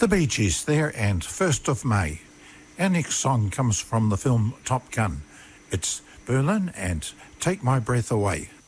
The Bee Gees there and 1st of May. Our next song comes from the film Top Gun. It's Berlin and Take My Breath Away.